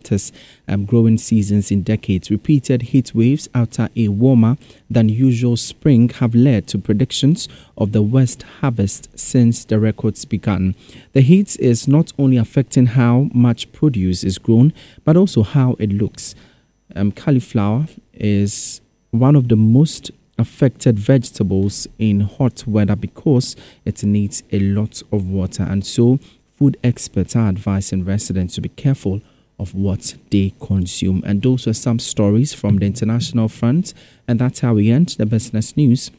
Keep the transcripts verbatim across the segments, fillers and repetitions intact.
hottest um, growing seasons in decades. Repeated heat waves after a warmer than usual spring have led to predictions of the worst harvest since the records began. The heat is not only affecting how much produce is grown, but also how it looks. Um, cauliflower is one of the most affected vegetables in hot weather because it needs a lot of water, and so food experts are advising residents to be careful of what they consume. And those were some stories from the international front, and that's how we end the business news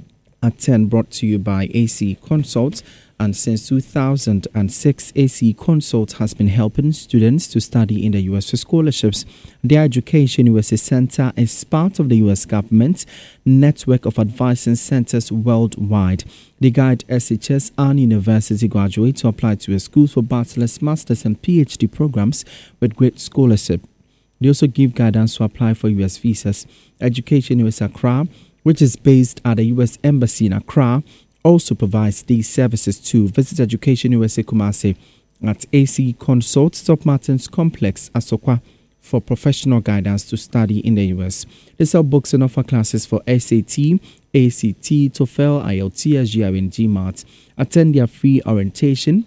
at ten, brought to you by A C Consult. And since two thousand six, A C Consult has been helping students to study in the U S for scholarships. Their Education U S A Center is part of the U S government's network of advising centers worldwide. They guide S H S and university graduates to apply to a school for bachelor's, master's, and P H D programs with great scholarship. They also give guidance to apply for U S visas. Education U S A Accra, which is based at the U S Embassy in Accra, also provides these services too. Visit Education U S A Kumasi at A C Consult, Stop Martins Complex, Asokwa, for professional guidance to study in the U S. They sell books and offer classes for S A T, A C T, TOEFL, I E L T S, G R E, and GMAT. Attend their free orientation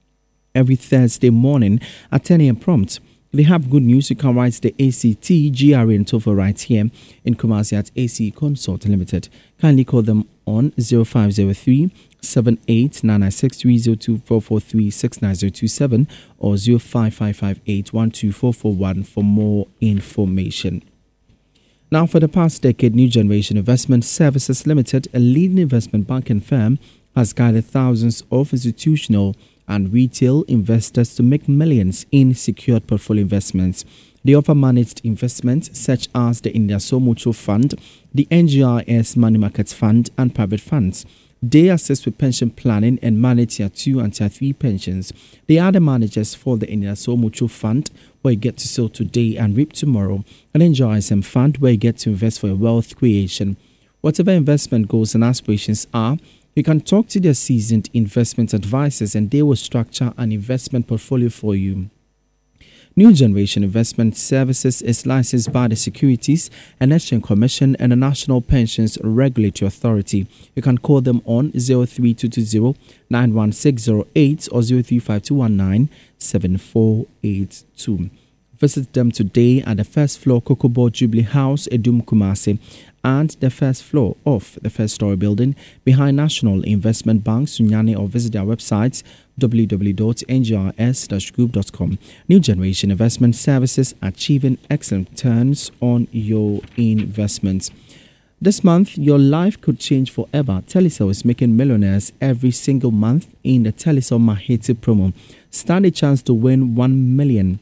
every Thursday morning at ten a.m. prompt. They have good news. You can write the A C T, G R E, and TOEFL right here in Kumasi at A C Consult Limited. Kindly call them on zero five zero three, seven eight nine nine six three, zero two four four three, six nine zero two seven or zero five five five eight one two four four one for more information. Now, for the past decade, New Generation Investment Services Limited, a leading investment banking firm, has guided thousands of institutional and retail investors to make millions in secured portfolio investments. They offer managed investments such as the Indiaso Mutual Fund, the N G I S Money Market Fund, and private funds. They assist with pension planning and manage Tier two and Tier three pensions. They are the managers for the Indiaso Mutual Fund, where you get to sell today and reap tomorrow, and N G I S M Fund, where you get to invest for wealth creation. Whatever investment goals and aspirations are, you can talk to their seasoned investment advisors and they will structure an investment portfolio for you. New Generation Investment Services is licensed by the Securities and Exchange Commission and the National Pensions Regulatory Authority. You can call them on zero three two two zero, nine one six zero eight or zero three five two one nine, seven four eight two. Visit them today at the first floor Kokobo Jubilee House, Edum Kumasi, and the first floor of the first story building behind National Investment Bank, Sunyani, or visit their websites w w w dot n g r s dash group dot com. New Generation Investment Services, achieving excellent returns on your investments. This month, your life could change forever. Telecel is making millionaires every single month in the Telecel Maheti promo. Stand a chance to win one million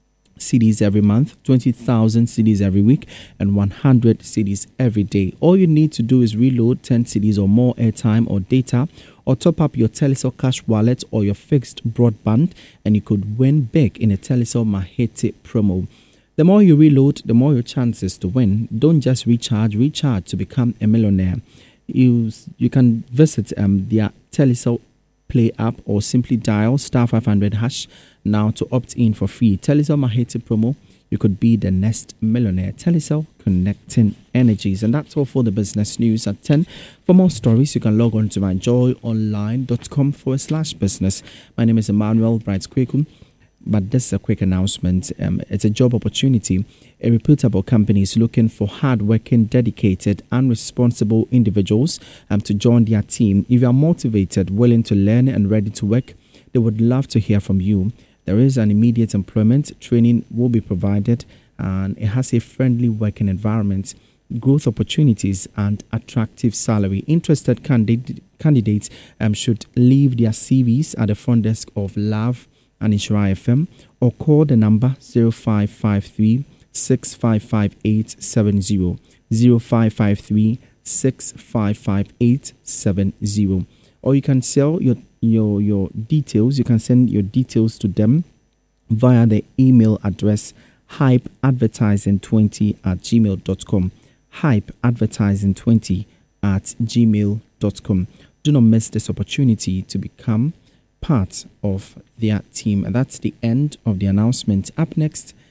C Ds every month, twenty thousand C Ds every week, and one hundred C Ds every day. All you need to do is reload ten C Ds or more airtime or data, or top up your Telecel cash wallet or your fixed broadband, and you could win big in a Telecel Maheti promo. The more you reload, the more your chances to win. Don't just recharge, recharge to become a millionaire. You, you can visit um, their Telecel Play app or simply dial star five hundred hash now to opt in for free. Telecel Maheti promo. You could be the next millionaire. Telecel, connecting energies. And that's all for the business news at ten. For more stories, you can log on to myjoyonline.com forward slash business. My name is Emmanuel Bright Kwekum. But this is a quick announcement. Um, it's a job opportunity. A reputable company is looking for hardworking, dedicated, and responsible individuals um, to join their team. If you are motivated, willing to learn, and ready to work, they would love to hear from you. There is an immediate employment. Training will be provided, and it has a friendly working environment, growth opportunities, and attractive salary. Interested candidate, candidates um, should leave their C Vs at the front desk of Love and Insura F M or call the number zero five five three, six five five eight seven zero, zero five five three, six five five eight seven zero. Or you can sell your your your details. You can send your details to them via the email address hype advertising twenty at gmail dot com. hype advertising twenty at gmail dot com. Do not miss this opportunity to become part of their team. And that's the end of the announcement. Up next